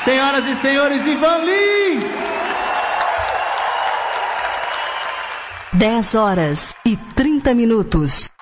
Senhoras e senhores, Ivan Lins! 10 horas e 30 minutos.